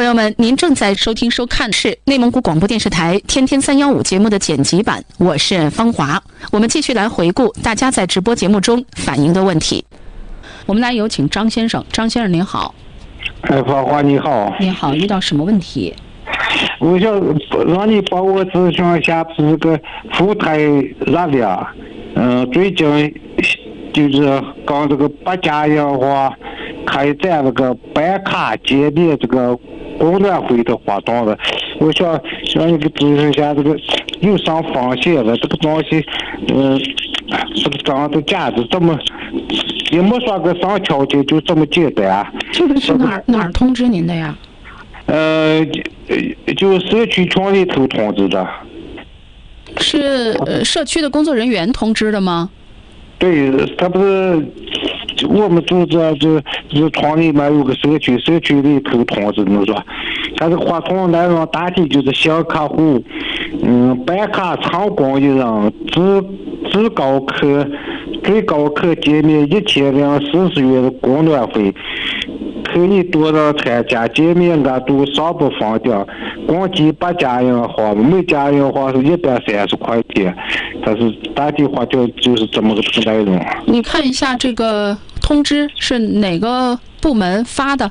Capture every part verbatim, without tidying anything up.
友们，您正在收听收看是内蒙古广播电视台天天三幺五节目的剪辑版，我是芳华。我们继续来回顾大家在直播节目中反映的问题。我们来有请张先生。张先生您好。 哎，芳华你好。 你好，遇到什么问题？ 我想让你帮我咨询一下，这个腹太热了，嗯、呃，最近就是刚这个八家烟花开展那个办卡减免这个供暖费的活动了，我想向你个咨询一下，这个有啥风险了？这个东西，嗯、呃，这个账的价值这么，也没说个上条件就这么简单啊。 这个是哪儿哪儿通知您的呀？ 呃，就社区群里头通知的。 是呃社区的工作人员通知的吗？ 对，他不是我们组织就就村里面有个社区，社区里头通知的说，他这活动内容大体就是新客户，嗯，办卡成功一人，自自高可最高可减免一千零四十元的供暖费。可以多人参加，减免额度上不封顶，共计八家银行，每家银行是一百三十块钱。但是大体话就就是这么个内容。 你看一下这个通知是哪个部门发的？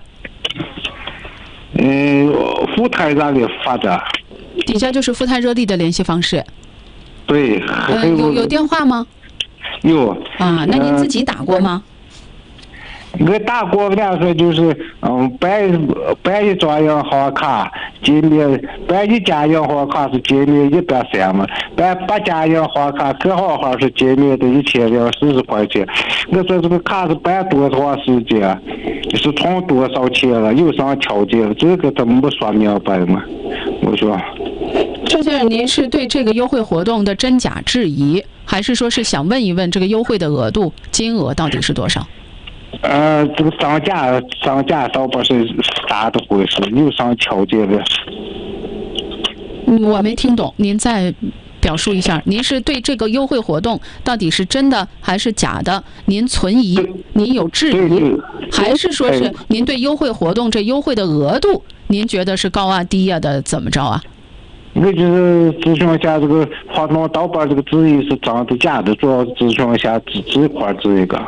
嗯，富泰热力发的。 底下就是富泰热力的联系方式。 对。 呃，有有电话吗？ 有。 啊，那您自己打过吗？ 我打过两次，就是嗯办办一张银行卡减免，办一家银行卡是减免一百三嘛，办八家银行卡各行号是减免的一千零四十块钱。我说这个卡是办多长时间，是充多少钱了，有啥条件，这个怎么不说明白嘛？我说。 这就是您是对这个优惠活动的真假质疑，还是说是想问一问这个优惠的额度金额到底是多少？ 呃，这个涨价涨价倒不是咋的回事，有啥条件的？ 嗯，我没听懂，您再表述一下，您是对这个优惠活动到底是真的还是假的？您存疑，您有质疑，还是说是您对优惠活动这优惠的额度，您觉得是高啊低啊的怎么着啊？ 我就是咨询一下这个活动倒把这个质疑是真的假的，主要咨询一下这这块这一个。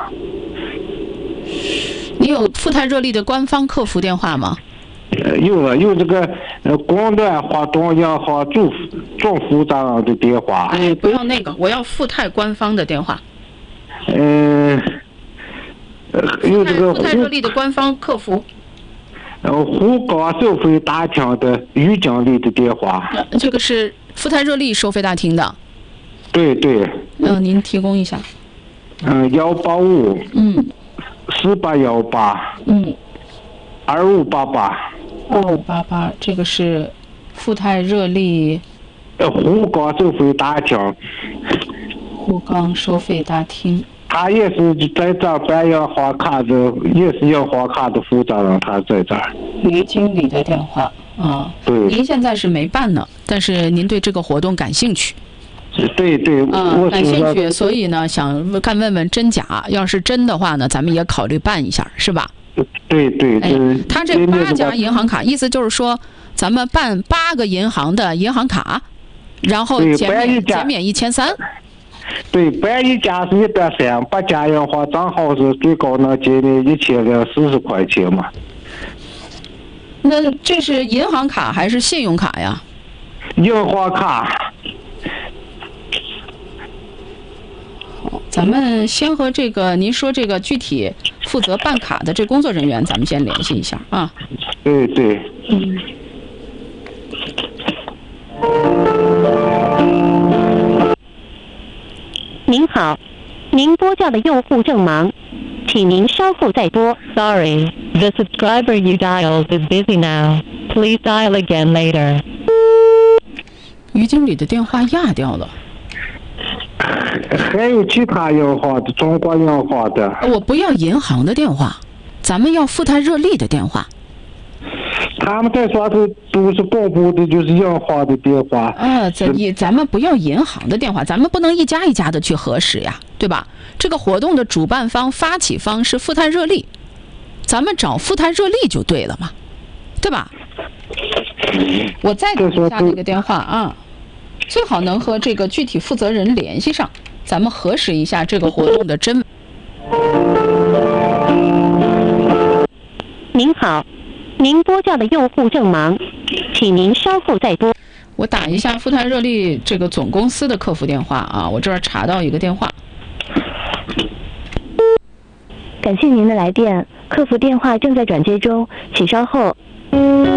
你有富泰热力的官方客服电话吗？ 呃，有了，有这个呃供暖活动银行总总负责人的电话。 哎，不要那个，我要富泰官方的电话。 嗯、呃，有这个富泰热力的官方客服。 呃，沪港收费大厅的于经理的电话。 呃、这个是富泰热力收费大厅的。 对对。 嗯、呃，您提供一下。 嗯，幺八五。 嗯。 四八幺八， 嗯， 二五八八， 二五八八，这个是富泰热力， 呃，沪港收费大厅， 沪港收费大厅， 他也是在这儿办银行卡的，也是银行卡的负责人，他在这儿。 于经理的电话啊， 对， 您现在是没办呢，但是您对这个活动感兴趣。 对对， 嗯， 我感兴趣，所以呢，想看问问真假。要是真的话呢，咱们也考虑办一下，是吧？ 对对对。 哎，他这八家银行卡，意思就是说，咱们办八个银行的银行卡，然后减免减免一千三。 对，办一家是一百三，八家银行正好是最高能减免一千零四十块钱嘛。 那这是银行卡还是信用卡呀？ 银行卡。 咱们先和这个您说这个具体负责办卡的这工作人员，咱们先联系一下啊。 对对。 嗯。 您好，您拨叫的用户正忙，请您稍后再拨。 Sorry, the subscriber you dialed is busy now. Please dial again later. 于经理的电话压掉了。 还有其他银行的，中国银行的。 我不要银行的电话，咱们要富泰热力的电话。 他们在说的都是公布的，就是银行的电话。 啊，咱也咱们不要银行的电话，咱们不能一家一家的去核实呀，对吧？这个活动的主办方、发起方是富泰热力，咱们找富泰热力就对了嘛。 对吧？我再打一下那个电话啊，最好能和这个具体负责人联系上，咱们核实一下这个活动的真。 您好，您拨叫的用户正忙，请您稍后再拨。 我打一下富泰热力这个总公司的客服电话啊，我这儿查到一个电话。 感谢您的来电，客服电话正在转接中，请稍后。